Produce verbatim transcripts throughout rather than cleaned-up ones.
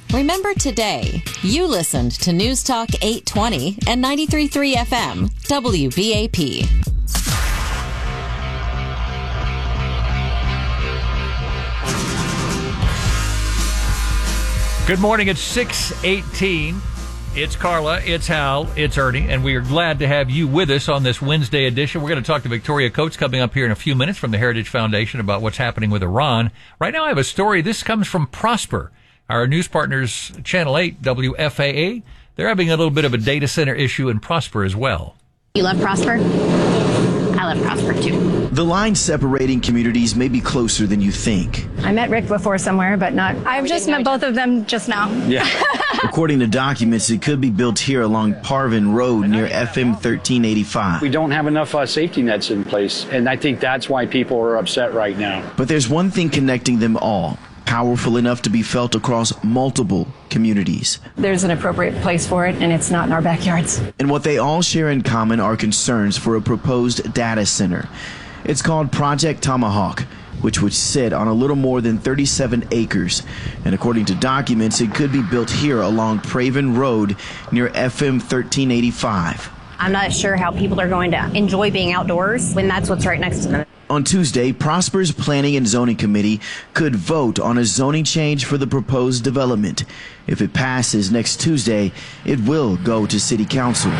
Remember today, you listened to News Talk eight twenty and ninety-three point three F M, W B A P. Good morning. It's six eighteen. It's Carla, it's Hal, it's Ernie, and we are glad to have you with us on this Wednesday edition. We're going to talk to Victoria Coates coming up here in a few minutes from the Heritage Foundation about what's happening with Iran. Right now I have a story. This comes from Prosper, our news partners, Channel eight, W F A A. They're having a little bit of a data center issue in Prosper as well. You love Prosper? I love Prosper, too. The line separating communities may be closer than you think. I met Rick before somewhere, but not... I've just met both of them just now. Yeah. According to documents, it could be built here along Parvin Road near F M thirteen eighty-five. We don't have enough uh, safety nets in place, and I think that's why people are upset right now. But there's one thing connecting them all, powerful enough to be felt across multiple communities. There's an appropriate place for it, and it's not in our backyards. And what they all share in common are concerns for a proposed data center. It's called Project Tomahawk, which would sit on a little more than thirty-seven acres. And according to documents, it could be built here along Parvin Road near F M thirteen eighty-five. I'm not sure how people are going to enjoy being outdoors when that's what's right next to them. On Tuesday, Prosper's Planning and Zoning Committee could vote on a zoning change for the proposed development. If it passes next Tuesday, it will go to City Council.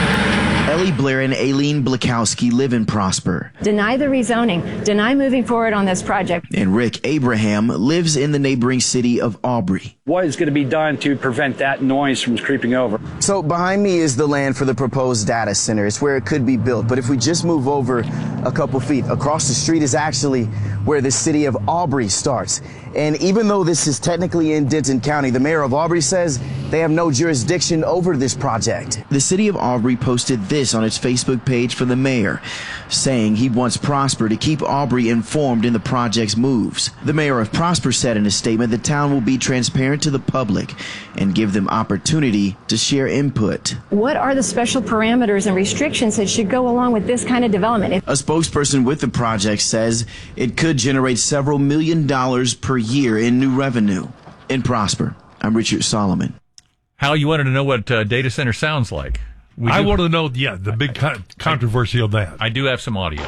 Ellie Blair and Aileen Blakowski live in Prosper. Deny the rezoning. Deny moving forward on this project. And Rick Abraham lives in the neighboring city of Aubrey. What is going to be done to prevent that noise from creeping over? So behind me is the land for the proposed data center. It's where it could be built. But if we just move over a couple feet, across the street is actually where the city of Aubrey starts. And even though this is technically in Denton County, the mayor of Aubrey says they have no jurisdiction over this project. The city of Aubrey posted this on its Facebook page for the mayor, saying he wants Prosper to keep Aubrey informed in the project's moves. The mayor of Prosper said in a statement the town will be transparent to the public and give them opportunity to share input. What are the special parameters and restrictions that should go along with this kind of development? If- a spokesperson with the project says it could generate several million dollars per year in new revenue. In Prosper, I'm Richard Solomon. Hal, you wanted to know what uh, data center sounds like. We I do, want to know, yeah, the big con- controversy on that. I do have some audio.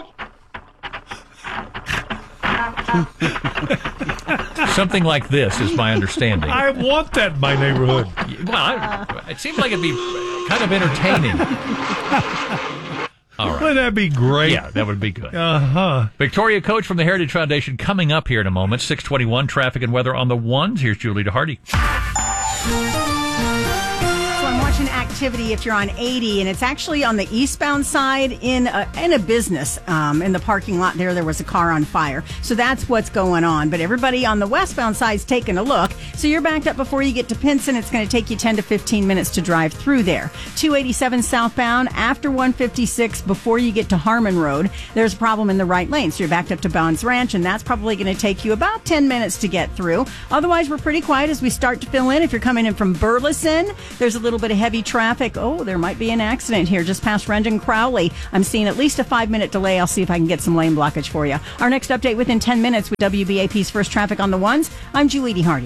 Something like this is my understanding. I want that in my neighborhood. Well, I, it seems like it'd be kind of entertaining. All right. Wouldn't that be great? Yeah, that would be good. Uh-huh. Victoria Coates from the Heritage Foundation coming up here in a moment. six twenty-one, traffic and weather on the ones. Here's Julie DeHardy. So I'm watching activity if you're on eighty, and it's actually on the eastbound side in a, in a business. Um, in the parking lot there, there was a car on fire. So that's what's going on. But everybody on the westbound side is taking a look. So you're backed up before you get to Pinson. It's going to take you ten to fifteen minutes to drive through there. two eighty-seven southbound after one fifty-six before you get to Harmon Road. There's a problem in the right lane. So you're backed up to Bonds Ranch, and that's probably going to take you about ten minutes to get through. Otherwise, we're pretty quiet as we start to fill in. If you're coming in from Burleson, there's a little bit of heavy traffic. Oh, there might be an accident here just past Rendon Crowley. I'm seeing at least a five-minute delay. I'll see if I can get some lane blockage for you. Our next update within ten minutes with W B A P's First Traffic on the Ones. I'm Julie DeHardy.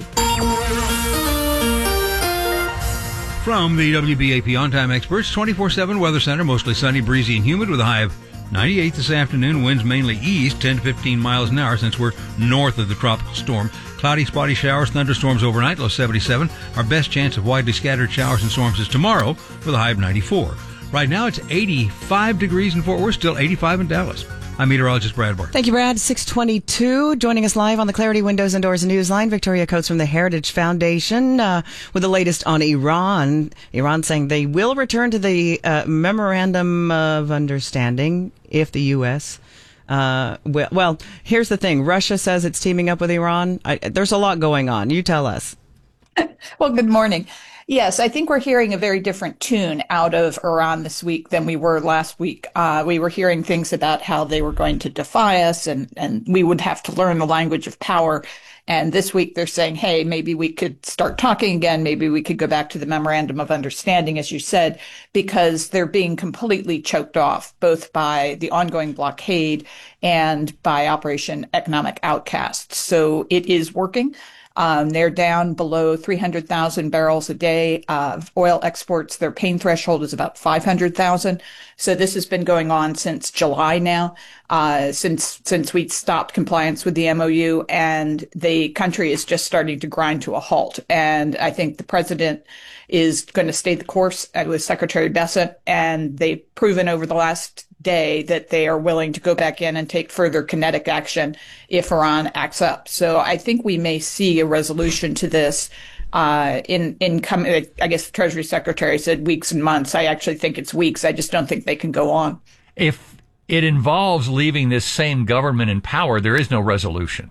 From the W B A P On-Time Experts, twenty-four seven Weather Center, mostly sunny, breezy, and humid with a high of ninety-eight this afternoon. Winds mainly east, ten to fifteen miles an hour since we're north of the tropical storm. Cloudy, spotty showers, thunderstorms overnight, low seventy-seven. Our best chance of widely scattered showers and storms is tomorrow with a high of ninety-four. Right now it's eighty-five degrees in Fort Worth, still eighty-five in Dallas. I'm meteorologist Brad Barr. Thank you, Brad. six twenty-two. Joining us live on the Clarity Windows and Doors Newsline, Victoria Coates from the Heritage Foundation uh, with the latest on Iran. Iran saying they will return to the uh, Memorandum of Understanding if the U S Uh, well, well, here's the thing. Russia says it's teaming up with Iran. I, there's a lot going on. You tell us. Well, good morning. Yes, I think we're hearing a very different tune out of Iran this week than we were last week. Uh, we were hearing things about how they were going to defy us and, and we would have to learn the language of power. And this week they're saying, hey, maybe we could start talking again. Maybe we could go back to the Memorandum of Understanding, as you said, because they're being completely choked off, both by the ongoing blockade and by Operation Economic Outcast. So it is working. Um, they're down below three hundred thousand barrels a day of oil exports. Their pain threshold is about five hundred thousand. So this has been going on since July now, uh, since since we stopped compliance with the M O U, and the country is just starting to grind to a halt. And I think the president is going to stay the course with Secretary Bessent, and they've proven over the last day that they are willing to go back in and take further kinetic action if Iran acts up. So I think we may see a resolution to this uh, in, in come, I guess the Treasury Secretary said weeks and months. I actually think it's weeks. I just don't think they can go on. If it involves leaving this same government in power, there is no resolution.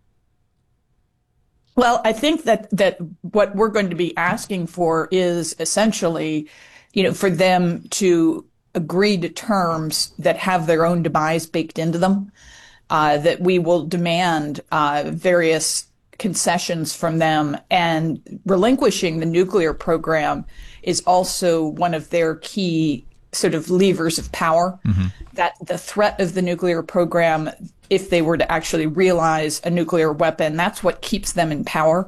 Well, I think that, that what we're going to be asking for is essentially, you know, for them to agree to terms that have their own demise baked into them, uh, that we will demand uh, various concessions from them. And relinquishing the nuclear program is also one of their key sort of levers of power. Mm-hmm. That the threat of the nuclear program, if they were to actually realize a nuclear weapon, that's what keeps them in power.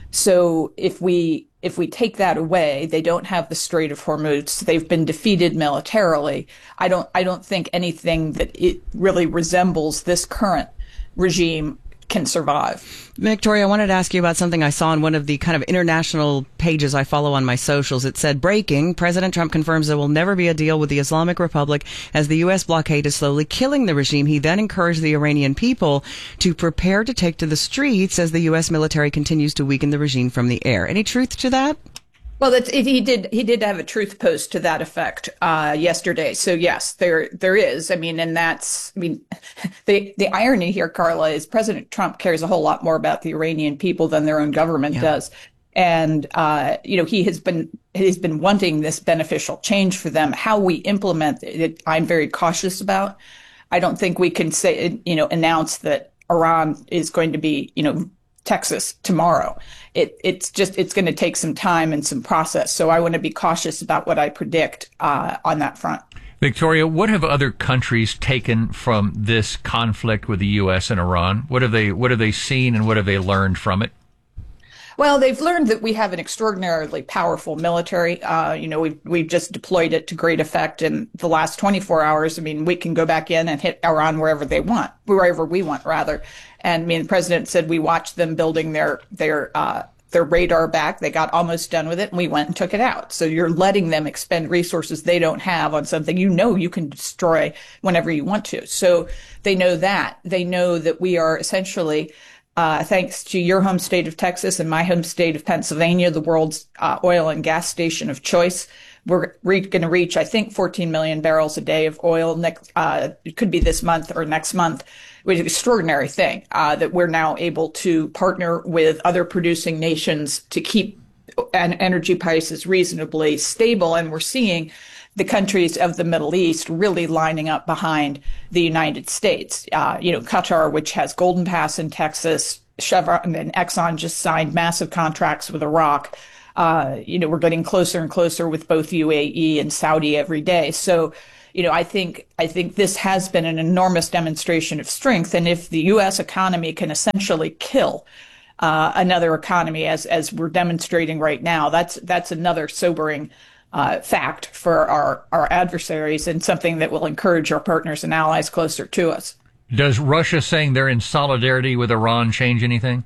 So if we if we take that away, they don't have the Strait of Hormuz. They've been defeated militarily. I don't I don't think anything that it really resembles this current regime can survive. Victoria, I wanted to ask you about something I saw on one of the kind of international pages I follow on my socials. It said, breaking, President Trump confirms there will never be a deal with the Islamic Republic as the U S blockade is slowly killing the regime. He then encouraged the Iranian people to prepare to take to the streets as the U S military continues to weaken the regime from the air. Any truth to that? Well, that's, it, he did. He did have a truth post to that effect uh, yesterday. So yes, there there is. I mean, and that's. I mean, the the irony here, Carla, is President Trump cares a whole lot more about the Iranian people than their own government yeah. does, and uh, you know he has been he's been wanting this beneficial change for them. How we implement it, I'm very cautious about. I don't think we can say you know announce that Iran is going to be you know. Texas tomorrow. It, it's just, it's going to take some time and some process. So I want to be cautious about what I predict uh, on that front. Victoria, what have other countries taken from this conflict with the U S and Iran? What have they, what have they seen and what have they learned from it? Well, they've learned that we have an extraordinarily powerful military. Uh, you know, we've, we've just deployed it to great effect in the last twenty-four hours. I mean, we can go back in and hit Iran wherever they want, wherever we want, rather. And I mean, the president said we watched them building their, their, uh, their radar back. They got almost done with it and we went and took it out. So you're letting them expend resources they don't have on something you know you can destroy whenever you want to. So they know that. They know that we are essentially Uh, thanks to your home state of Texas and my home state of Pennsylvania, the world's uh, oil and gas station of choice. We're re- going to reach, I think, fourteen million barrels a day of oil. Next, uh, it could be this month or next month, which is an extraordinary thing uh, that we're now able to partner with other producing nations to keep an energy prices reasonably stable. And we're seeing the countries of the Middle East really lining up behind the United States. Uh, you know, Qatar, which has Golden Pass in Texas, Chevron and Exxon just signed massive contracts with Iraq. Uh, you know, we're getting closer and closer with both U A E and Saudi every day. So, you know, I think I think this has been an enormous demonstration of strength. And if the U S economy can essentially kill uh, another economy, as as we're demonstrating right now, that's that's another sobering Uh, fact for our, our adversaries and something that will encourage our partners and allies closer to us. Does Russia saying they're in solidarity with Iran change anything?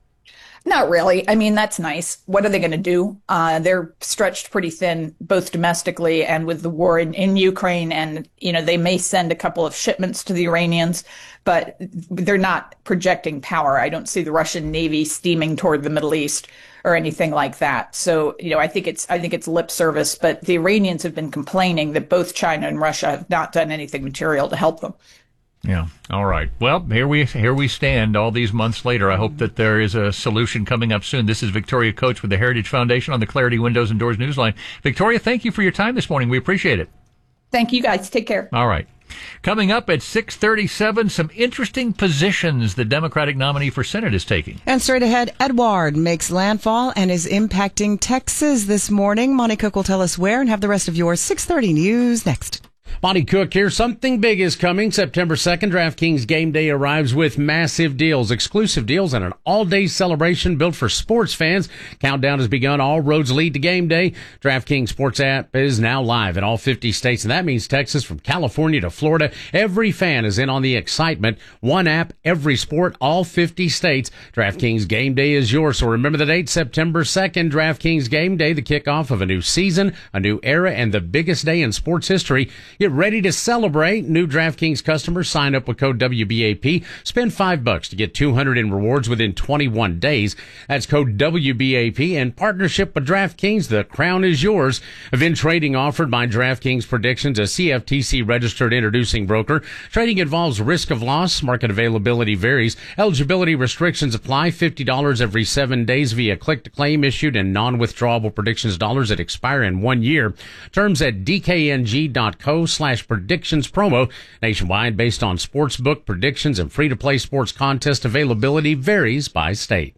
Not really. I mean, that's nice. What are they going to do? Uh, they're stretched pretty thin, both domestically and with the war in, in Ukraine. And, you know, they may send a couple of shipments to the Iranians, but they're not projecting power. I don't see the Russian Navy steaming toward the Middle East or anything like that. So, you know, I think it's I think it's lip service, but the Iranians have been complaining that both China and Russia have not done anything material to help them. Yeah. All right. Well, here we here we stand all these months later. I hope that there is a solution coming up soon. This is Victoria Coates with the Heritage Foundation on the Clarity Windows and Doors Newsline. Victoria, thank you for your time this morning. We appreciate it. Thank you, guys. Take care. All right. Coming up at six thirty-seven, some interesting positions the Democratic nominee for Senate is taking. And straight ahead, Edouard makes landfall and is impacting Texas this morning. Monty Cook will tell us where and have the rest of your six thirty news next. Monty Cook here. Something big is coming. September second, DraftKings Game Day arrives with massive deals, exclusive deals, and an all-day celebration built for sports fans. Countdown has begun. All roads lead to Game Day. DraftKings Sports app is now live in all fifty states, and that means Texas, from California to Florida. Every fan is in on the excitement. One app, every sport, all fifty states. DraftKings Game Day is yours. So remember the date, September second, DraftKings Game Day, the kickoff of a new season, a new era, and the biggest day in sports history. Get ready to celebrate. New DraftKings customers sign up with code W B A P. Spend five bucks to get two hundred in rewards within twenty-one days. That's code W B A P. In partnership with DraftKings, the crown is yours. Event trading offered by DraftKings Predictions, a C F T C registered introducing broker. Trading involves risk of loss. Market availability varies. Eligibility restrictions apply. fifty dollars every seven days via click to claim issued and non-withdrawable predictions dollars that expire in one year. Terms at D K N G dot co slash predictions promo. Nationwide, based on sportsbook predictions and free-to-play sports contest availability varies by state.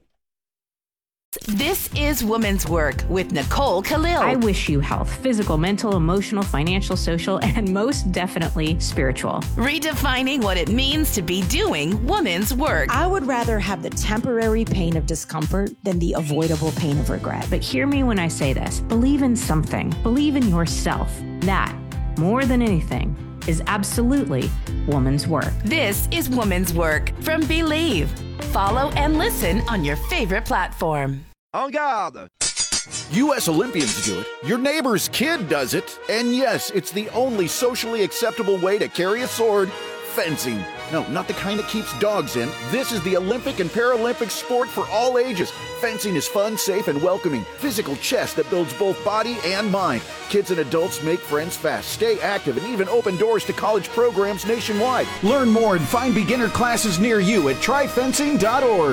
This is Woman's Work with Nicole Khalil. I wish you health, physical, mental, emotional, financial, social, and most definitely spiritual. Redefining what it means to be doing woman's work. I would rather have the temporary pain of discomfort than the avoidable pain of regret. But hear me when I say this. Believe in something. Believe in yourself. That, more than anything, is absolutely woman's work. This is Woman's Work from Believe. Follow and listen on your favorite platform. En garde! U S Olympians do it, your neighbor's kid does it, and yes, it's the only socially acceptable way to carry a sword: fencing. No, not the kind that keeps dogs in. This is the Olympic and Paralympic sport for all ages. Fencing is fun, safe, and welcoming. Physical chess that builds both body and mind. Kids and adults make friends fast, stay active, and even open doors to college programs nationwide. Learn more and find beginner classes near you at try fencing dot org.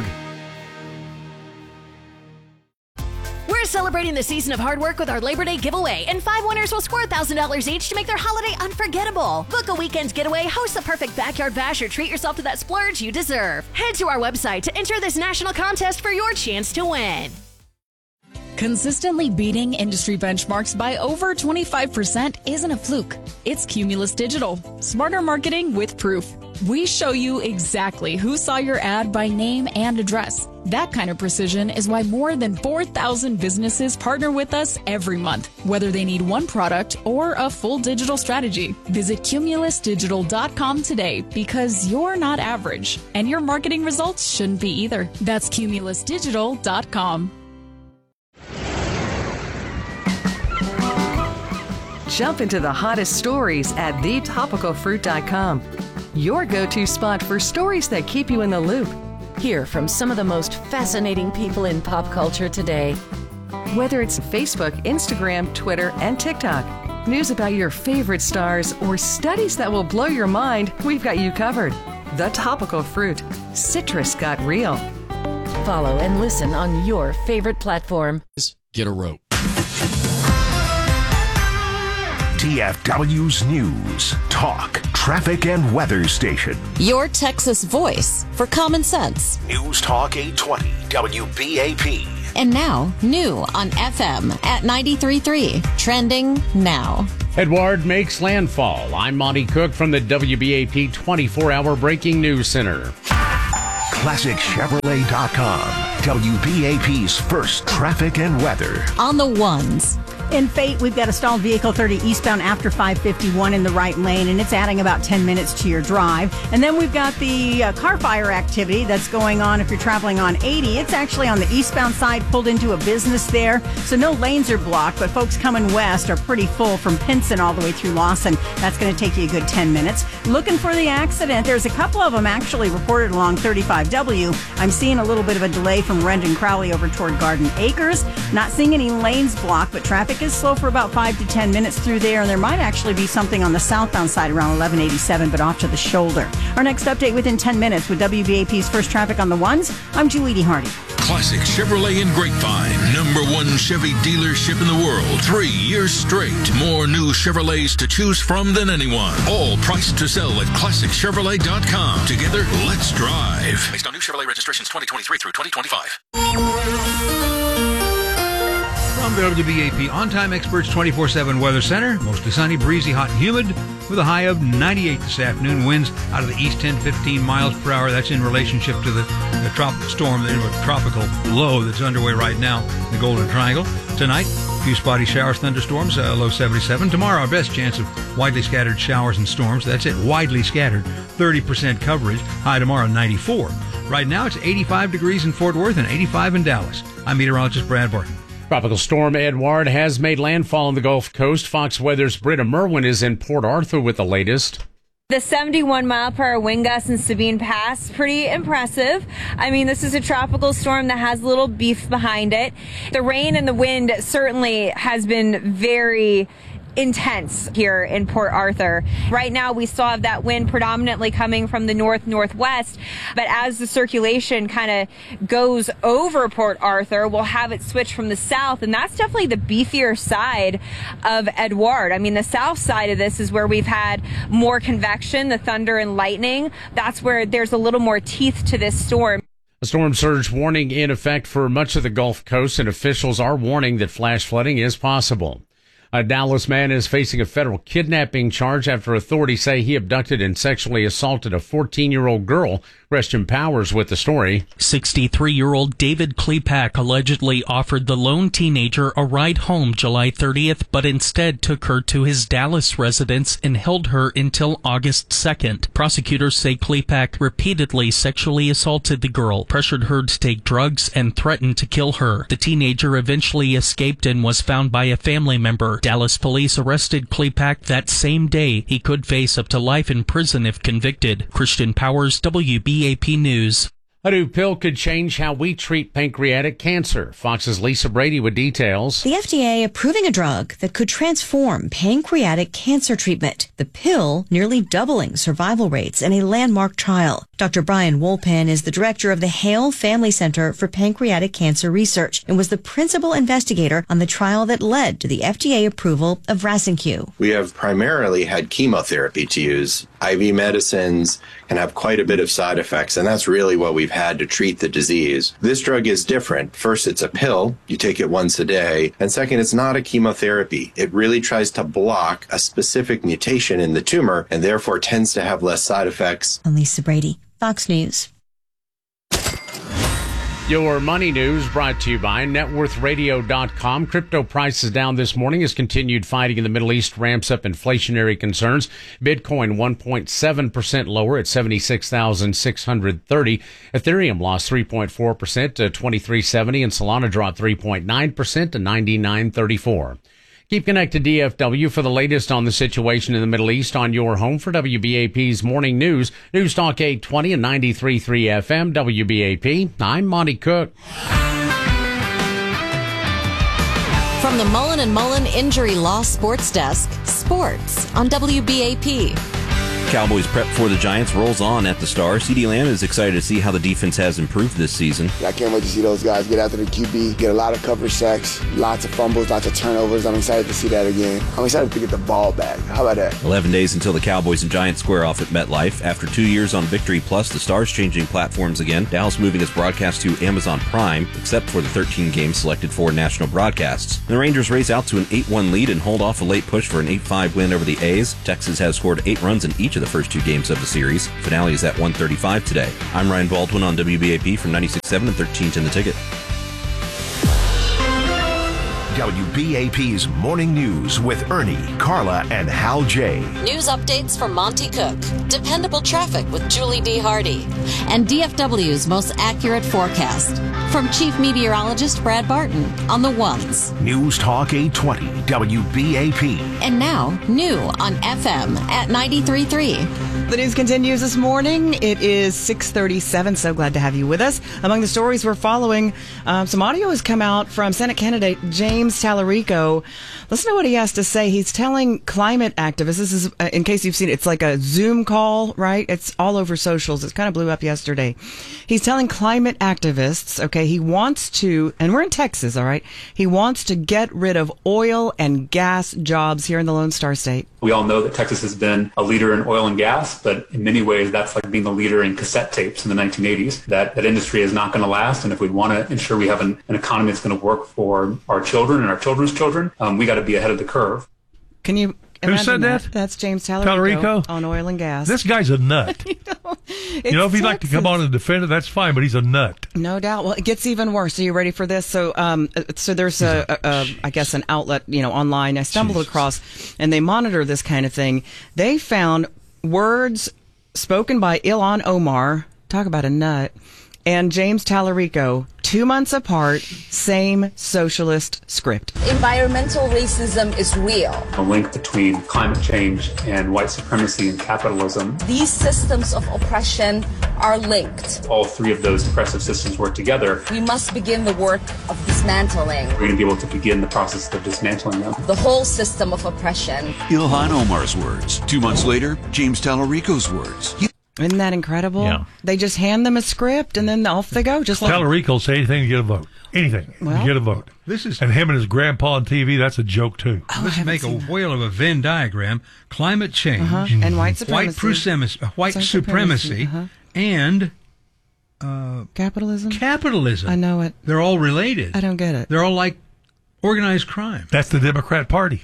We're celebrating the season of hard work with our Labor Day giveaway, and five winners will score one thousand dollars each to make their holiday unforgettable. Book a weekend getaway, host the perfect backyard bash, or treat yourself to that splurge you deserve. Head to our website to enter this national contest for your chance to win. Consistently beating industry benchmarks by over twenty-five percent isn't a fluke. It's Cumulus Digital. Smarter marketing with proof. We show you exactly who saw your ad by name and address. That kind of precision is why more than four thousand businesses partner with us every month, whether they need one product or a full digital strategy. Visit Cumulus Digital dot com today, because you're not average, and your marketing results shouldn't be either. That's Cumulus Digital dot com. Jump into the hottest stories at the topical fruit dot com. Your go-to spot for stories that keep you in the loop. Hear from some of the most fascinating people in pop culture today. Whether it's Facebook, Instagram, Twitter, and TikTok, news about your favorite stars, or studies that will blow your mind, we've got you covered. The Topical Fruit. Citrus got real. Follow and listen on your favorite platform. Get a rope. T F W's News, Talk, Traffic, and Weather Station. Your Texas voice for common sense. News Talk eight twenty W B A P. And now, new on F M at ninety-three point three. Trending now. Edouard makes landfall. I'm Monty Cook from the W B A P twenty-four hour Breaking News Center. Classic Chevrolet dot com. W B A P's first traffic and weather. On the ones. In Fate, we've got a stalled vehicle thirty eastbound after five fifty-one in the right lane, and it's adding about ten minutes to your drive. And then we've got the uh, car fire activity that's going on if you're traveling on eighty. It's actually on the eastbound side, pulled into a business there. So no lanes are blocked, but folks coming west are pretty full from Pinson all the way through Lawson. That's going to take you a good ten minutes. Looking for the accident. There's a couple of them actually reported along thirty-five W. I'm seeing a little bit of a delay from Rendon Crowley over toward Garden Acres. Not seeing any lanes blocked, but traffic is slow for about five to ten minutes through there, and there might actually be something on the southbound side around eleven eighty-seven, but off to the shoulder. Our next update within ten minutes with W B A P's First Traffic on the Ones. I'm Julie D. Hardy. Classic Chevrolet in Grapevine, number one Chevy dealership in the world, three years straight. More new Chevrolets to choose from than anyone. All priced to sell at Classic Chevrolet dot com. Together, let's drive. Based on new Chevrolet registrations twenty twenty-three through twenty twenty-five. From From the W B A P On-Time Experts twenty-four seven Weather Center, mostly sunny, breezy, hot and humid, with a high of ninety-eight this afternoon. Winds out of the east ten to fifteen miles per hour. That's in relationship to the, the tropical storm, the tropical low that's underway right now in the Golden Triangle. Tonight, a few spotty showers, thunderstorms, uh, low seventy-seven. Tomorrow, our best chance of widely scattered showers and storms. That's it, widely scattered, thirty percent coverage. High tomorrow, ninety-four. Right now, it's eighty-five degrees in Fort Worth and eighty-five in Dallas. I'm meteorologist Brad Barton. Tropical storm Edward has made landfall on the Gulf Coast. Fox Weather's Britta Merwin is in Port Arthur with the latest. The seventy-one mile per hour wind gusts in Sabine Pass, pretty impressive. I mean, this is a tropical storm that has a little beef behind it. The rain and the wind certainly has been very intense here in Port Arthur. Right now, we still have that wind predominantly coming from the north-northwest, but as the circulation kind of goes over Port Arthur, we'll have it switch from the south, and that's definitely the beefier side of Edouard. I mean, the south side of this is where we've had more convection, the thunder and lightning. That's where there's a little more teeth to this storm. A storm surge warning in effect for much of the Gulf Coast, and officials are warning that flash flooding is possible. A Dallas man is facing a federal kidnapping charge after authorities say he abducted and sexually assaulted a fourteen-year-old girl. Christian Powers with the story. sixty-three-year-old David Klepak allegedly offered the lone teenager a ride home July thirtieth, but instead took her to his Dallas residence and held her until August second. Prosecutors say Klepak repeatedly sexually assaulted the girl, pressured her to take drugs, and threatened to kill her. The teenager eventually escaped and was found by a family member. Dallas police arrested Klepak that same day. He could face up to life in prison if convicted. Christian Powers, W B A P News. A new pill could change how we treat pancreatic cancer. Fox's Lisa Brady with details. The F D A approving a drug that could transform pancreatic cancer treatment. The pill nearly doubling survival rates in a landmark trial. Doctor Brian Wolpan is the director of the Hale Family Center for Pancreatic Cancer Research and was the principal investigator on the trial that led to the F D A approval of Rasenq. We have primarily had chemotherapy to use. I V medicines can have quite a bit of side effects, and that's really what we've had to treat the disease. This drug is different. First, it's a pill. You take it once a day. And second, it's not a chemotherapy. It really tries to block a specific mutation in the tumor and therefore tends to have less side effects. I'm Lisa Brady, Fox News. Your money news brought to you by net worth radio dot com. Crypto prices down this morning as continued fighting in the Middle East ramps up inflationary concerns. Bitcoin one point seven percent lower at seventy-six thousand six hundred thirty. Ethereum lost three point four percent to twenty-three seventy, and Solana dropped three point nine percent to ninety-nine thirty-four. Keep connected D F W for the latest on the situation in the Middle East on your home for W B A P's Morning News. News Talk eight twenty and ninety-three point three F M, W B A P. I'm Monty Cook. From the Mullen and Mullen Injury Law Sports Desk, sports on W B A P. Cowboys prep for the Giants rolls on at the Star. CeeDee Lamb is excited to see how the defense has improved this season. I can't wait to see those guys get after the Q B, get a lot of coverage sacks, lots of fumbles, lots of turnovers. I'm excited to see that again. I'm excited to get the ball back. How about that? eleven days until the Cowboys and Giants square off at MetLife. After two years on Victory Plus, the Star's changing platforms again. Dallas moving its broadcast to Amazon Prime, except for the thirteen games selected for national broadcasts. The Rangers race out to an eight one lead and hold off a late push for an eight five win over the A's. Texas has scored eight runs in each of the first two games of the series. Finale is at one thirty-five today. I'm Ryan Baldwin on W B A P from ninety-six point seven and thirteen ten The Ticket. W B A P's Morning News with Ernie, Carla, and Hal J. News updates from Monty Cook, dependable traffic with Julie D. Hardy, and D F W's most accurate forecast from Chief Meteorologist Brad Barton on the ones. News Talk eight twenty, W B A P. And now, new on F M at ninety-three point three. The news continues this morning. It is six thirty-seven. So glad to have you with us. Among the stories we're following, um, some audio has come out from Senate candidate James Tallarico. Listen to what he has to say. He's telling climate activists, this is, uh, in case you've seen it, it's like a Zoom call, right? It's all over socials. It kind of blew up yesterday. He's telling climate activists, okay, okay? He wants to, and we're in Texas, all right? He wants to get rid of oil and gas jobs here in the Lone Star State. We all know that Texas has been a leader in oil and gas, but in many ways that's like being the leader in cassette tapes in the nineteen eighties. That that industry is not going to last, and if we want to ensure we have an, an economy that's going to work for our children and our children's children, um, we got to be ahead of the curve. Can you Who said that? that? That's James Tallarico, Tallarico on oil and gas. This guy's a nut. you know, you know if he'd like to come on and defend it, that's fine, but he's a nut. No doubt. Well, it gets even worse. Are you ready for this? So, um, so there's a, a, a, I guess, an outlet, you know, online I stumbled Jesus. across, and they monitor this kind of thing. They found words spoken by Ilhan Omar, talk about a nut, and James Tallarico, two months apart, same socialist script. Environmental racism is real. A link between climate change and white supremacy and capitalism. These systems of oppression are linked. All three of those oppressive systems work together. We must begin the work of dismantling. We're going to be able to begin the process of dismantling them. The whole system of oppression. Ilhan Omar's words. Two months later, James Tallarico's words. He- Isn't that incredible? Yeah. They just hand them a script and then off they go. Just like Tallarico will say anything to get a vote. Anything Well, to get a vote. This is and him and his grandpa on T V. That's a joke too. Oh, Let's make a whale of a Venn diagram: climate change, Uh-huh. and white supremacy, white, supremacy, white White supremacy, supremacy, uh-huh. and uh, capitalism. Capitalism. I know it. They're all related. I don't get it. They're all like organized crime. That's the Democrat Party.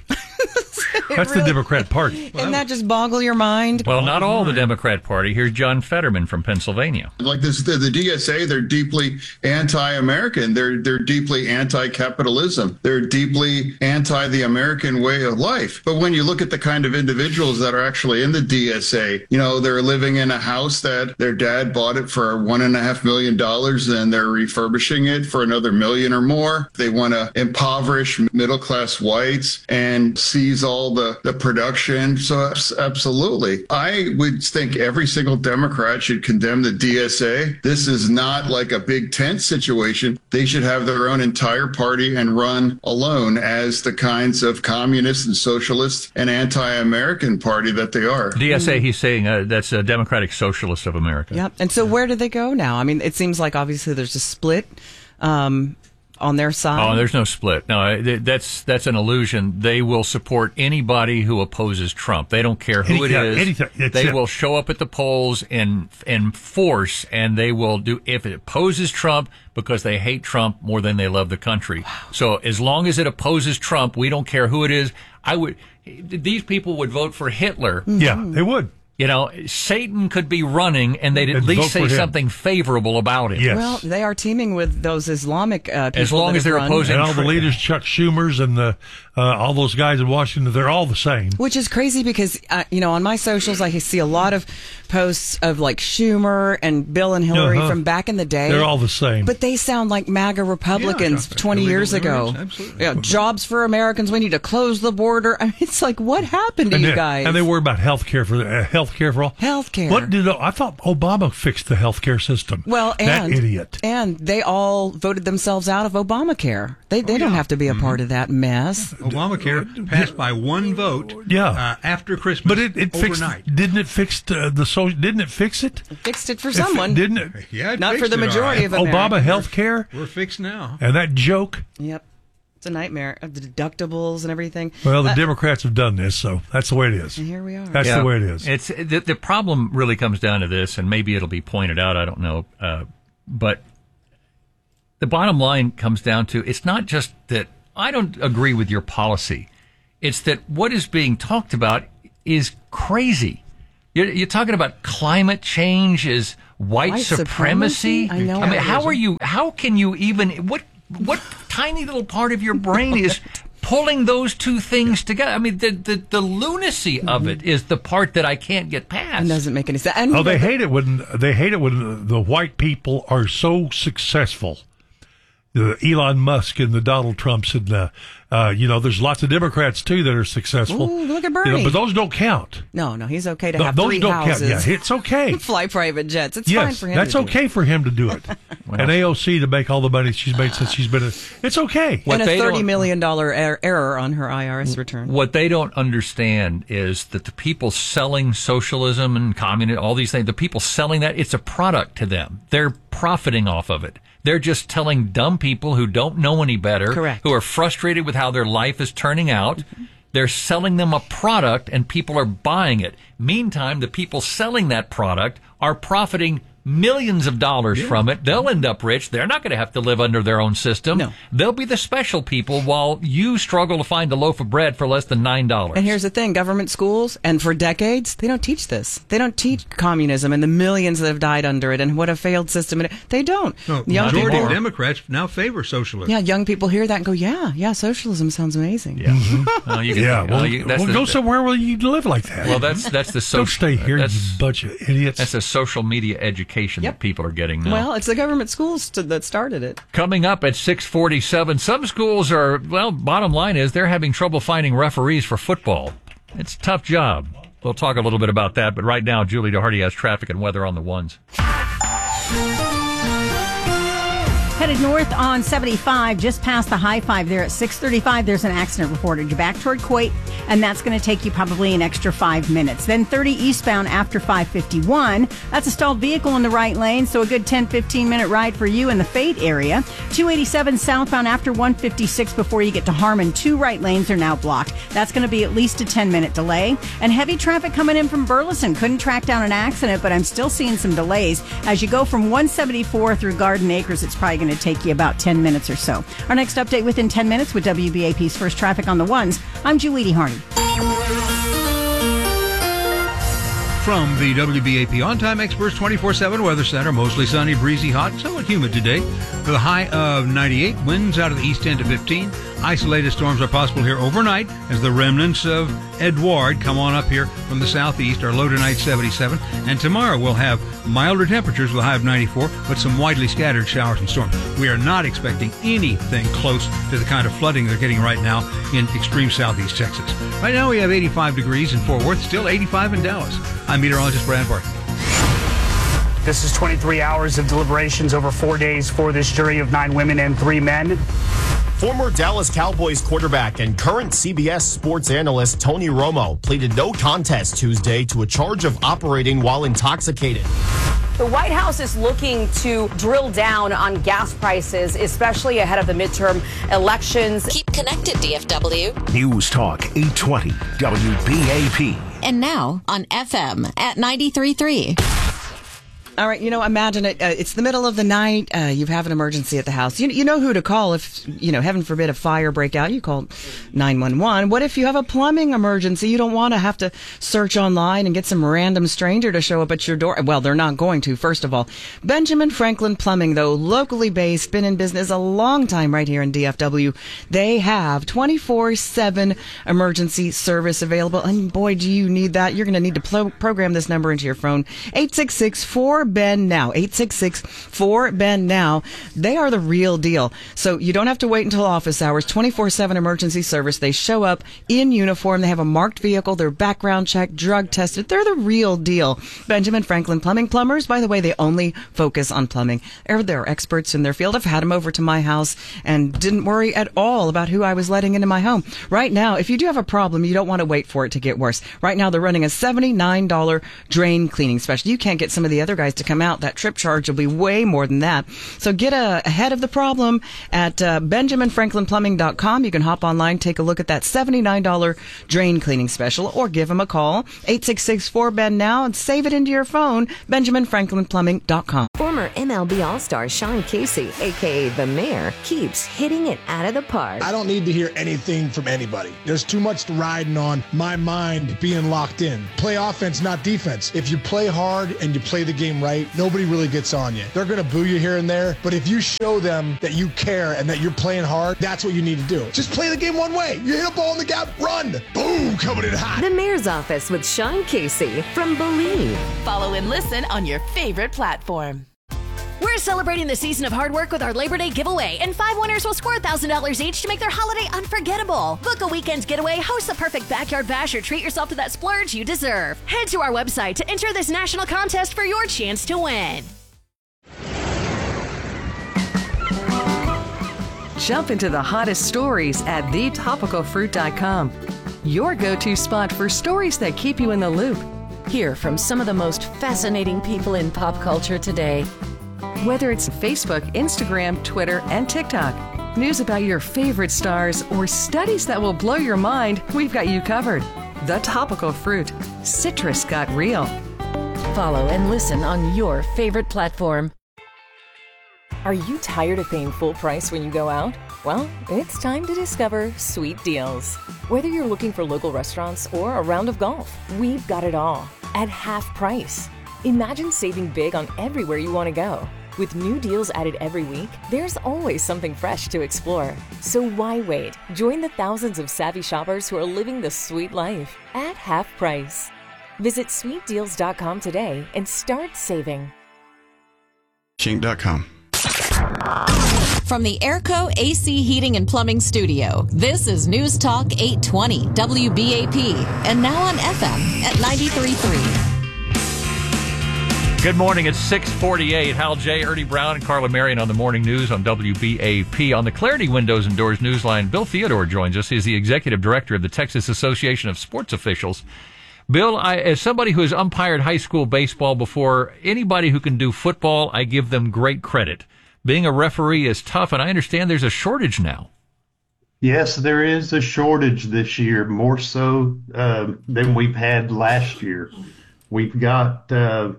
That's really- the Democrat Party. Didn't that just boggle your mind? Well, not all the Democrat Party. Here's John Fetterman from Pennsylvania. Like this, the, the D S A, they're deeply anti-American. They're they're deeply anti-capitalism. They're deeply anti the American way of life. But when you look at the kind of individuals that are actually in the D S A, you know, they're living in a house that their dad bought it for one and a half million dollars, and they're refurbishing it for another million or more. They want to impoverish middle-class whites and seize all the, the production. So absolutely. I would think every single Democrat should condemn the D S A. This is not like a big tent situation. They should have their own entire party and run alone as the kinds of communist and socialist and anti-American party that they are. D S A, he's saying uh, that's a Democratic Socialist of America. Yep. And so where do they go now? I mean, it seems like obviously there's a split um, on their side. Oh, there's no split. No, that's that's an illusion. They will support anybody who opposes Trump. They don't care who Any- it is. anything. That's They it. will show up at the polls in in force, and they will do if it opposes Trump because they hate Trump more than they love the country. So as long as it opposes Trump, we don't care who it is. I would. These people would vote for Hitler. Yeah, they would. You know, Satan could be running, and they'd at And vote least for say him. something favorable about him. Well, they are teaming with those Islamic uh, people. As long that as they're have run. opposing And all the leaders, Chuck Schumer's and the uh, all those guys in Washington, they're all the same. Which is crazy because, uh, you know, on my socials, I see a lot of posts of like Schumer and Bill and Hillary Uh-huh. from back in the day. They're all the same. But they sound like MAGA Republicans Yeah, twenty years illegal ago. immigrants, absolutely. Yeah, jobs for Americans. We need to close the border. I mean, it's like, what happened to and you they, guys? And they worry about health care for uh, health care for all. Health care. What did I thought Obama fixed the health care system? Well, and that idiot. and they all voted themselves out of Obamacare. They they don't have to be a part of that mess. Obamacare passed by one vote. Yeah. uh, after Christmas. But it, it fixed. overnight. Didn't it fix uh, the so? Didn't it fix it? Fixed it for It fi- someone. didn't it? Yeah, it Not for fixed the it, all majority right. of Americans. Obama health care We're fixed now. and that joke. Yep. It's a nightmare of the deductibles and everything. Well, the Uh, Democrats have done this, so that's the way it is. And here we are. That's Yeah. the way it is. It's the, the problem really comes down to this, and maybe it'll be pointed out. I don't know, uh, but the bottom line comes down to it's not just that I don't agree with your policy; it's that what is being talked about is crazy. You're, you're talking about climate change is white, White supremacy. supremacy? I know I mean, it how is. are you? How can you even? What what tiny little part of your brain is pulling those two things together? I mean, the the, the lunacy of it is the part that I can't get past. It doesn't make any sense. And Oh, they hate it when they hate it when the white people are so successful. The Elon Musk and the Donald Trumps and the, uh, you know, there's lots of Democrats too that are successful. Ooh, look at You know, Bernie. but those don't count. No, no, he's okay to No, have those three don't houses. count. Yeah, it's okay. Fly private jets. It's yes, fine for him. that's to do okay for him to do it. And A O C to make all the money she's made since she's been. A, it's okay. it. And a they thirty don't- million dollar er- error on her I R S return. What they don't understand is that the people selling socialism and communism, all these things, the people selling that, it's a product to them. They're profiting off of it. They're just telling dumb people who don't know any better, Correct. who are frustrated with how their life is turning out. Mm-hmm. They're selling them a product and people are buying it. Meantime, the people selling that product are profiting millions of dollars yeah. from it. They'll end up rich. They're not going to have to live under their own system. No. They'll be the special people while you struggle to find a loaf of bread for less than nine dollars. And here's the thing, government schools, and for decades, they don't teach this. They don't teach communism and the millions that have died under it and what a failed system it is. They don't. No, young majority people, of Democrats now favor socialism. Yeah, young people hear that and go, yeah, yeah, socialism sounds amazing. Yeah. Mm-hmm. well, you can, yeah, well, well, you, that's well the, go somewhere where you live like that. Well, that's that's the social. Don't stay here, you bunch of idiots. That's a social media education yep. that people are getting now. Well, it's the government schools to, that started it. Coming up at six forty-seven, some schools are, well, bottom line is they're having trouble finding referees for football. It's a tough job. We'll talk a little bit about that, but right now, Julie DeHardy has traffic and weather on the ones. Headed north on seventy-five, just past the high five there at six thirty-five. There's an accident reported. You're back toward Coit, and that's going to take you probably an extra five minutes. Then thirty eastbound after five fifty-one. That's a stalled vehicle in the right lane, so a good ten, fifteen minute ride for you in the Fate area. two eighty-seven southbound after one fifty-six before you get to Harmon. Two right lanes are now blocked. That's going to be at least a ten minute delay. And heavy traffic coming in from Burleson. Couldn't track down an accident, but I'm still seeing some delays. As you go from one seventy-four through Garden Acres, it's probably going to take you about ten minutes or so. Our next update within ten minutes with W B A P's First Traffic on the Ones. I'm Julie DeHardy. From the W B A P On-Time Experts twenty-four seven Weather Center, mostly sunny, breezy, hot, somewhat humid today. With a high of ninety-eight, winds out of the east ten to fifteen. Isolated storms are possible here overnight as the remnants of Edouard come on up here from the southeast. Our low tonight seventy-seven. And tomorrow we'll have milder temperatures with a high of ninety-four, but some widely scattered showers and storms. We are not expecting anything close to the kind of flooding they're getting right now in extreme southeast Texas. Right now we have eighty-five degrees in Fort Worth, still eighty-five in Dallas. I'm meteorologist Brad Barton. This is twenty-three hours of deliberations over four days for this jury of nine women and three men. Former Dallas Cowboys quarterback and current C B S sports analyst Tony Romo pleaded no contest Tuesday to a charge of operating while intoxicated. The White House is looking to drill down on gas prices, especially ahead of the midterm elections. Keep connected, D F W. News Talk eight twenty W B A P. And now on F M at ninety-three point three. All right, you know, imagine it. Uh, it's the middle of the night. Uh, you have an emergency at the house. You, you know who to call if, you know, heaven forbid, a fire break out. You call nine one one. What if you have a plumbing emergency? You don't want to have to search online and get some random stranger to show up at your door. Well, they're not going to, first of all. Benjamin Franklin Plumbing, though, locally based, been in business a long time right here in D F W. They have twenty-four seven emergency service available. And boy, do you need that. You're going to need to pl- program this number into your phone. eight six six four B E N Now. eight six six four B E N Now. They are the real deal. So you don't have to wait until office hours. twenty-four seven emergency service. They show up in uniform. They have a marked vehicle. They're background checked, drug tested. They're the real deal. Benjamin Franklin Plumbing. Plumbers, by the way, they only focus on plumbing. They're, they're experts in their field. I've had them over to my house and didn't worry at all about who I was letting into my home. Right now, if you do have a problem, you don't want to wait for it to get worse. Right now, they're running a seventy-nine dollars drain cleaning special. You can't get some of the other guys to come out. That trip charge will be way more than that. So get uh, ahead of the problem at uh, benjamin franklin plumbing dot com. You can hop online, take a look at that seventy-nine dollars drain cleaning special, or give them a call, eight six six four B E N Now, and save it into your phone, benjamin franklin plumbing dot com. Former M L B All-Star Sean Casey, a k a. The Mayor, keeps hitting it out of the park. I don't need to hear anything from anybody. There's too much riding on my mind being locked in. Play offense, not defense. If you play hard and you play the game right, nobody really gets on you. They're going to boo you here and there, but if you show them that you care and that you're playing hard, that's what you need to do. Just play the game one way. You hit a ball in the gap, run. Boom, coming in hot. The Mayor's Office with Sean Casey from Believe. Follow and listen on your favorite platform. We're celebrating the season of hard work with our Labor Day giveaway, and five winners will score one thousand dollars each to make their holiday unforgettable. Book a weekend getaway, host the perfect backyard bash, or treat yourself to that splurge you deserve. Head to our website to enter this national contest for your chance to win. Jump into the hottest stories at the topical fruit dot com. Your go-to spot for stories that keep you in the loop. Hear from some of the most fascinating people in pop culture today. Whether it's Facebook, Instagram, Twitter, and TikTok, news about your favorite stars, or studies that will blow your mind, we've got you covered. The Topical Fruit. Citrus got real. Follow and listen on your favorite platform. Are you tired of paying full price when you go out? Well, it's time to discover Sweet Deals. Whether you're looking for local restaurants or a round of golf, we've got it all at half price. Imagine saving big on everywhere you want to go. With new deals added every week, there's always something fresh to explore. So why wait? Join the thousands of savvy shoppers who are living the sweet life at half price. Visit sweet deals dot com today and start saving. Chink dot com. From the Airco A C Heating and Plumbing Studio, this is News Talk eight twenty W B A P, and now on F M at ninety-three point three. Good morning. It's six forty-eight. Hal J., Ernie Brown, and Carla Marion on the morning news on W B A P. On the Clarity Windows and Doors Newsline, Bill Theodore joins us. He's the executive director of the Texas Association of Sports Officials. Bill, I, as somebody who has umpired high school baseball before, anybody who can do football, I give them great credit. Being a referee is tough, and I understand there's a shortage now. Yes, there is a shortage this year, more so uh, than we've had last year. We've got uh,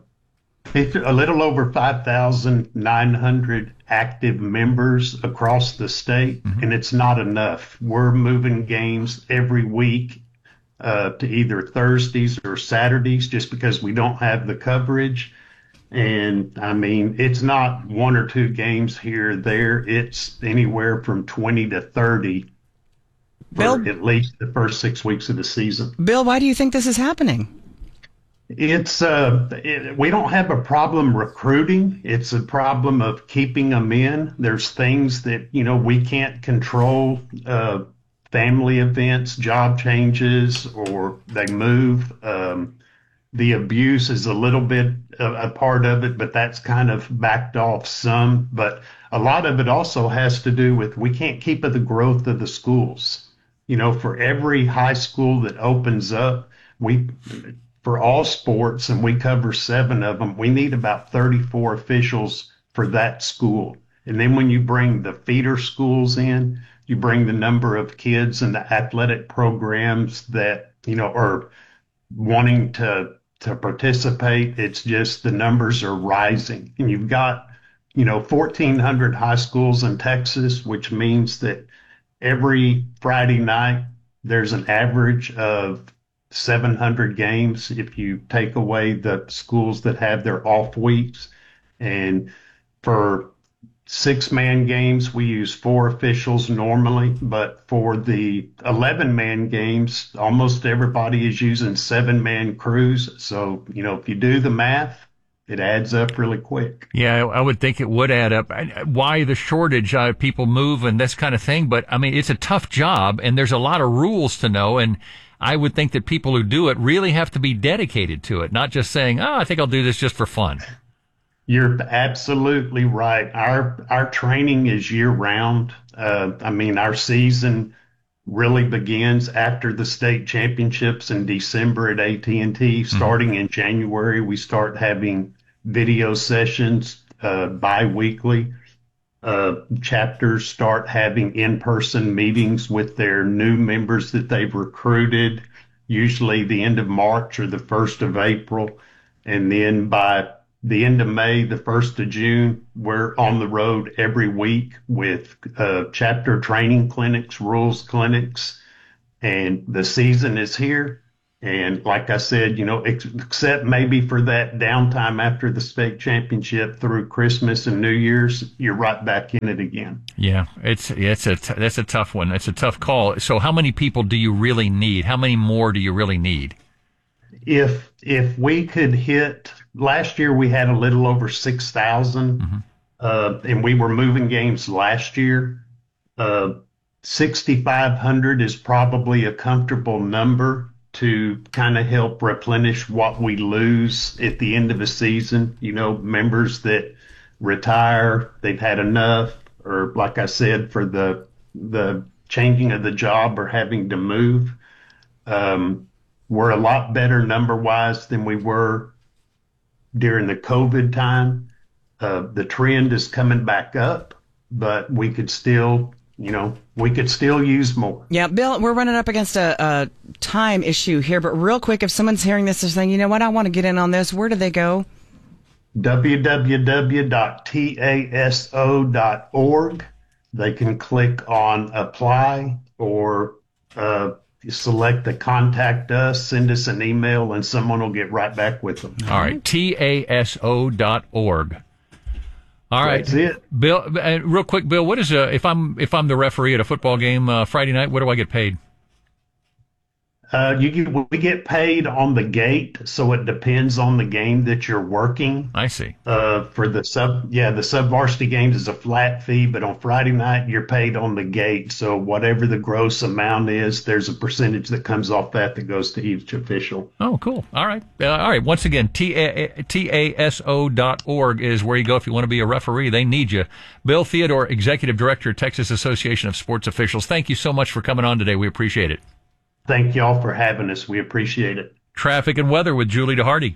a little over five thousand nine hundred active members across the state, mm-hmm. and it's not enough. We're moving games every week uh, to either Thursdays or Saturdays just because we don't have the coverage. And, I mean, it's not one or two games here or there. It's anywhere from twenty to thirty for Bill, at least the first six weeks of the season. Bill, why do you think this is happening? It's uh, it, we don't have a problem recruiting. It's a problem of keeping them in. There's things that, you know, we can't control, uh, family events, job changes, or they move. Um, the abuse is a little bit a, a part of it, but that's kind of backed off some. But a lot of it also has to do with we can't keep the growth of the schools. You know, for every high school that opens up, we for all sports, and we cover seven of them, we need about thirty-four officials for that school. And then when you bring the feeder schools in, you bring the number of kids in the athletic programs that, you know, are wanting to to participate. It's just the numbers are rising. And you've got, you know, fourteen hundred high schools in Texas, which means that every Friday night there's an average of seven hundred games if you take away the schools that have their off weeks. And for six-man games, we use four officials normally, but for the eleven-man games, almost everybody is using seven-man crews. So, you know, if you do the math, it adds up really quick. Yeah, I would think it would add up. Why the shortage? Uh, people move and this kind of thing, but, I mean, it's a tough job, and there's a lot of rules to know, and I would think that people who do it really have to be dedicated to it, not just saying, oh, I think I'll do this just for fun. You're absolutely right. Our our training is year round. Uh, I mean, our season really begins after the state championships in December at A T and T. Mm-hmm. Starting in January, we start having video sessions uh, bi-weekly. Uh, chapters start having in-person meetings with their new members that they've recruited, usually the end of March or the first of April. And then by the end of May, the first of June, we're on the road every week with uh, chapter training clinics, rules clinics, and the season is here. And like I said, you know, ex- except maybe for that downtime after the state championship through Christmas and New Year's, you're right back in it again. Yeah, it's it's a t- that's a tough one. It's a tough call. So how many people do you really need? How many more do you really need? If if we could hit, last year we had a little over six thousand, mm-hmm. uh, and we were moving games last year. Uh, sixty-five hundred is probably a comfortable number to kind of help replenish what we lose at the end of a season. You know, members that retire, they've had enough, or like I said, for the the changing of the job or having to move. Um, we're a lot better number-wise than we were during the COVID time. uh, the trend is coming back up, but we could still, you know, we could still use more. Yeah, Bill, we're running up against a, a time issue here, but real quick, if someone's hearing this and saying, you know what, I want to get in on this, where do they go? w w w dot taso dot org. They can click on apply or uh, select the contact us, send us an email, and someone will get right back with them. All right, T A S O dot org. All right, that's it. Bill. Uh, real quick, Bill. What is uh, if I'm if I'm the referee at a football game uh, Friday night? What do I get paid? Uh, you get, we get paid on the gate, so it depends on the game that you're working. I see. Uh, for the sub, yeah, the sub varsity games is a flat fee, but on Friday night you're paid on the gate. So whatever the gross amount is, there's a percentage that comes off that that goes to each official. Oh, cool. All right, uh, all right. Once again, T A S O dot org is where you go if you want to be a referee. They need you. Bill Theodore, Executive Director, Texas Association of Sports Officials. Thank you so much for coming on today. We appreciate it. Thank y'all for having us. We appreciate it. Traffic and weather with Julie DeHardy.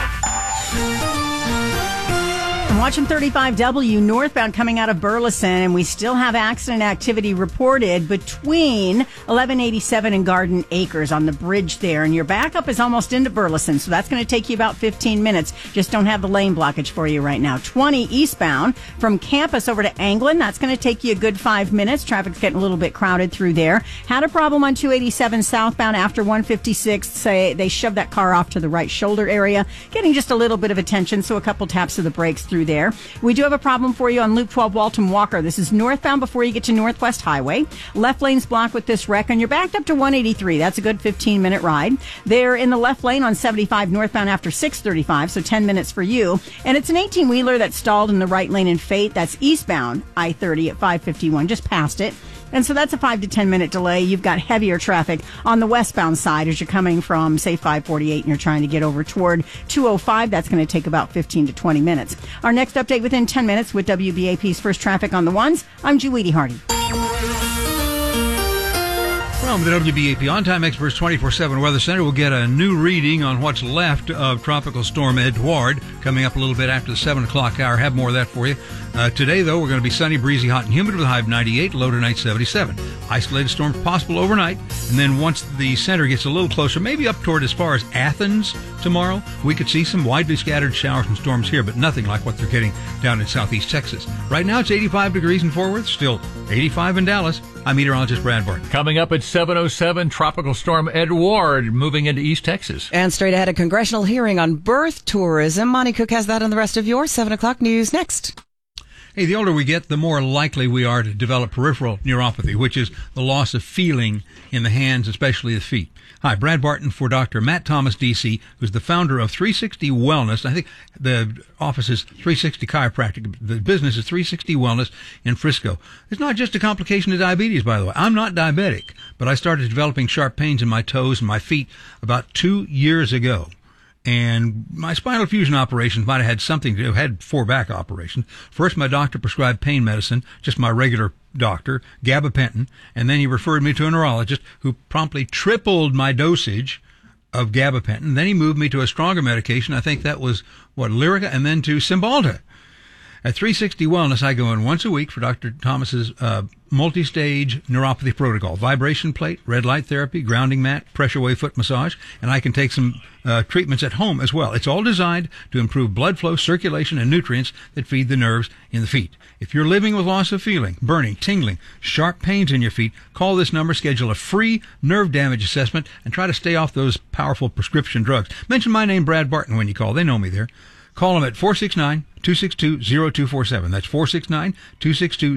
I'm watching thirty-five W northbound coming out of Burleson, and we still have accident activity reported between eleven eighty-seven and Garden Acres on the bridge there. And your backup is almost into Burleson, so that's going to take you about fifteen minutes. Just don't have the lane blockage for you right now. twenty eastbound from Campus over to Anglin. That's going to take you a good five minutes. Traffic's getting a little bit crowded through there. Had a problem on two eighty-seven southbound after one fifty-six. Say they shoved that car off to the right shoulder area, getting just a little bit of attention, so a couple taps of the brakes through there. We do have a problem for you on Loop twelve Walton Walker. This is northbound before you get to Northwest Highway. Left lane's blocked with this wreck, and you're backed up to one eighty-three. That's a good fifteen minute ride. They're in the left lane on seventy-five northbound after six thirty-five, so ten minutes for you. And it's an eighteen wheeler that's stalled in the right lane in Fate. That's eastbound I thirty at five fifty-one, just past it. And so that's a five to ten minute delay. You've got heavier traffic on the westbound side as you're coming from, say, five forty-eight and you're trying to get over toward two oh five. That's going to take about fifteen to twenty minutes. Our next update within ten minutes with W B A P's First Traffic on the Ones. I'm Julie DeHardy. From the W B A P On-Time Experts twenty-four seven Weather Center, we'll get a new reading on what's left of Tropical Storm Edouard coming up a little bit after the seven o'clock hour. Have more of that for you. Uh, today, though, we're going to be sunny, breezy, hot, and humid with a high of ninety-eight, low tonight seventy-seven. Isolated storms possible overnight, and then once the center gets a little closer, maybe up toward as far as Athens tomorrow, we could see some widely scattered showers and storms here, but nothing like what they're getting down in southeast Texas. Right now, it's eighty-five degrees in Fort Worth, still eighty-five in Dallas. I'm meteorologist Brad Barton. Coming up at seven oh seven, Tropical Storm Edouard moving into East Texas. And straight ahead, a congressional hearing on birth tourism. Monty Cook has that on the rest of your seven o'clock news next. Hey, the older we get, the more likely we are to develop peripheral neuropathy, which is the loss of feeling in the hands, especially the feet. Hi, Brad Barton for Doctor Matt Thomas, D C, who's the founder of three sixty Wellness. I think the office is three sixty Chiropractic. The business is three sixty Wellness in Frisco. It's not just a complication of diabetes, by the way. I'm not diabetic, but I started developing sharp pains in my toes and my feet about two years ago. And my spinal fusion operations might have had something to do. I had four back operations. First, my doctor prescribed pain medicine, just my regular doctor, gabapentin, and then he referred me to a neurologist who promptly tripled my dosage of gabapentin. Then he moved me to a stronger medication. I think that was, what, Lyrica, and then to Cymbalta. At three sixty Wellness, I go in once a week for Doctor Thomas's uh, multi-stage neuropathy protocol. Vibration plate, red light therapy, grounding mat, pressure wave foot massage, and I can take some uh, treatments at home as well. It's all designed to improve blood flow, circulation, and nutrients that feed the nerves in the feet. If you're living with loss of feeling, burning, tingling, sharp pains in your feet, call this number, schedule a free nerve damage assessment, and try to stay off those powerful prescription drugs. Mention my name, Brad Barton, when you call. They know me there. Call them at four six nine, two six two, zero two four seven. That's four six nine, two six two,